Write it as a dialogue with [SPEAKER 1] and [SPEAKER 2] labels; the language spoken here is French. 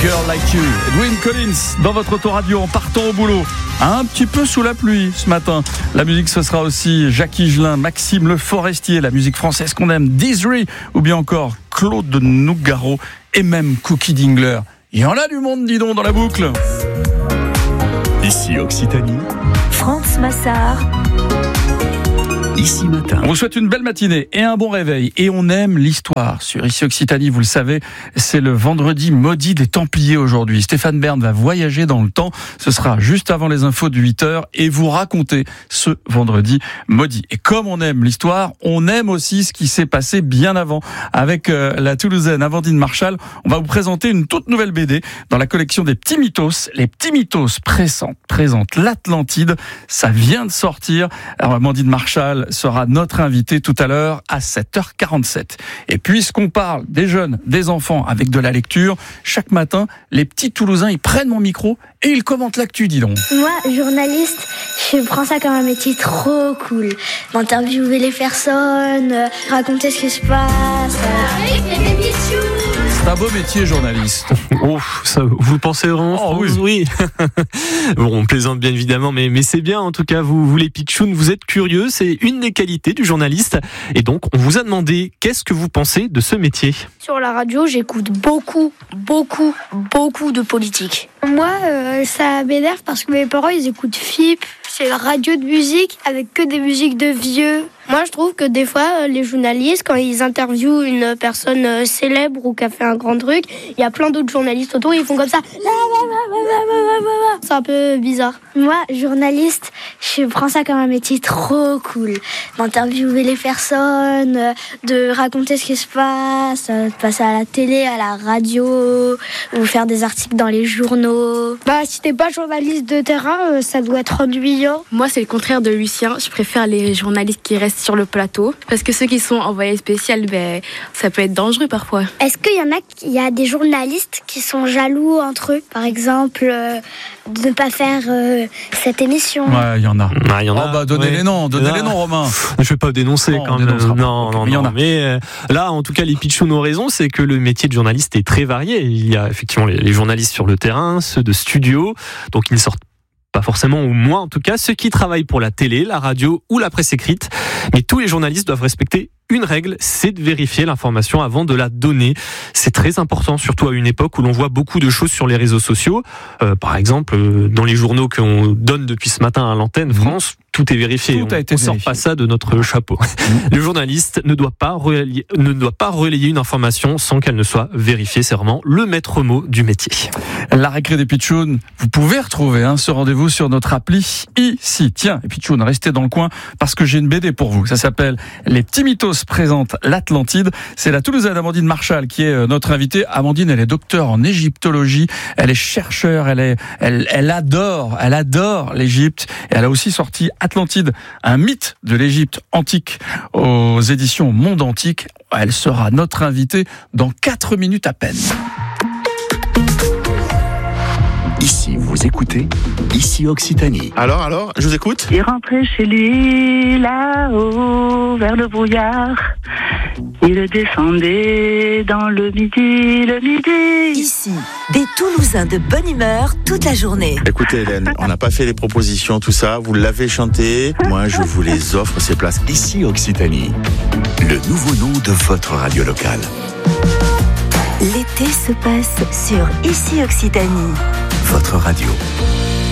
[SPEAKER 1] Girl Like You, Edwyn Collins dans votre autoradio en partant au boulot. Un petit peu sous la pluie ce matin. La musique, ce sera aussi Jackie Higelin, Maxime Le Forestier, la musique française qu'on aime, Dizzy, ou bien encore Claude Nougaro et même Cookie Dingler. Il y en a du monde, dis donc, dans la boucle.
[SPEAKER 2] Ici Occitanie,
[SPEAKER 3] France Massard.
[SPEAKER 2] Ici Matin.
[SPEAKER 1] On vous souhaite une belle matinée et un bon réveil. Et on aime l'histoire. Sur Ici Occitanie, vous le savez, c'est le vendredi maudit des Templiers aujourd'hui. Stéphane Bern va voyager dans le temps. Ce sera juste avant les infos de 8h et vous raconter ce vendredi maudit. Et comme on aime l'histoire, on aime aussi ce qui s'est passé bien avant. Avec la Toulousaine Amandine Marchal, on va vous présenter une toute nouvelle BD dans la collection des Petits Mythos. Les Petits Mythos présentent l'Atlantide. Ça vient de sortir. Alors Amandine Marchal sera notre invité tout à l'heure à 7h47. Et puisqu'on parle des jeunes, des enfants avec de la lecture, chaque matin, les petits Toulousains, ils prennent mon micro et ils commentent l'actu, dis donc.
[SPEAKER 4] Moi, journaliste, je prends ça comme un métier trop cool. D'interviewer les personnes, raconter ce qui se passe.
[SPEAKER 1] C'est un beau métier, journaliste.
[SPEAKER 5] Oh, ça, vous pensez vraiment France, oui. Bon, on plaisante bien évidemment, mais c'est bien en tout cas, vous les pitchouns, vous êtes curieux, c'est une des qualités du journaliste. Et donc, on vous a demandé, qu'est-ce que vous pensez de ce métier ?
[SPEAKER 4] Sur la radio, j'écoute beaucoup de politique. Moi, ça m'énerve parce que mes parents, ils écoutent FIP. C'est la radio de musique avec que des musiques de vieux. Moi, je trouve que des fois, les journalistes, quand ils interviewent une personne célèbre ou qui a fait un grand truc, il y a plein d'autres journalistes autour, ils font comme ça. C'est un peu bizarre. Moi, journaliste, je prends ça comme un métier trop cool. D'interviewer les personnes, de raconter ce qui se passe, de passer à la télé, à la radio, ou faire des articles dans les journaux. Si t'es pas journaliste de terrain, ça doit être ennuyant.
[SPEAKER 6] Moi, c'est le contraire de Lucien. Je préfère les journalistes qui restent sur le plateau. Parce que ceux qui sont envoyés spécial, ça peut être dangereux parfois.
[SPEAKER 4] Est-ce qu'il y a des journalistes qui sont jaloux entre eux ? Par exemple, de ne pas faire cette émission.
[SPEAKER 1] Ouais, il y en a.
[SPEAKER 5] Il y en a.
[SPEAKER 1] Donnez les noms, Romain.
[SPEAKER 5] Je vais pas dénoncer
[SPEAKER 1] Non,
[SPEAKER 5] quand même. Non.
[SPEAKER 1] Il y en a.
[SPEAKER 5] Mais là, en tout cas, les pitchouns ont raison, c'est que le métier de journaliste est très varié. Il y a effectivement les journalistes sur le terrain, ceux de studio, donc ils ne sortent pas forcément, ou moins en tout cas, ceux qui travaillent pour la télé, la radio ou la presse écrite. Mais tous les journalistes doivent respecter une règle, c'est de vérifier l'information avant de la donner. C'est très important, surtout à une époque où l'on voit beaucoup de choses sur les réseaux sociaux. Par exemple, dans les journaux qu'on donne depuis ce matin à l'antenne, France, tout est vérifié.
[SPEAKER 1] Tout a été
[SPEAKER 5] on sort
[SPEAKER 1] vérifié.
[SPEAKER 5] pas ça de notre chapeau. Le journaliste ne doit pas relayer une information sans qu'elle ne soit vérifiée. C'est vraiment le maître mot du métier.
[SPEAKER 1] La récré des pitchouns, vous pouvez retrouver ce rendez-vous sur notre appli ici. Tiens, les pitchouns, restez dans le coin parce que j'ai une BD pour vous. Ça s'appelle Les Petits Mythos présente l'Atlantide. C'est la Toulousaine Amandine Marchal qui est notre invitée. Amandine, elle est docteure en égyptologie, elle est chercheure, elle adore l'Égypte. Et elle a aussi sorti Atlantide, un mythe de l'Égypte antique aux éditions Monde Antique. Elle sera notre invitée dans 4 minutes à peine.
[SPEAKER 2] Ici vous écoutez, Ici Occitanie.
[SPEAKER 7] Alors, je vous écoute.
[SPEAKER 8] Il rentrait chez lui, là-haut, vers le brouillard. Il descendait dans le midi.
[SPEAKER 3] Ici, des Toulousains de bonne humeur toute la journée.
[SPEAKER 7] Écoutez Hélène, on n'a pas fait les propositions, tout ça, vous l'avez chanté. Moi, je vous les offre, ces places.
[SPEAKER 2] Ici Occitanie, le nouveau nom de votre radio locale.
[SPEAKER 3] L'été se passe sur Ici Occitanie.
[SPEAKER 2] Votre radio.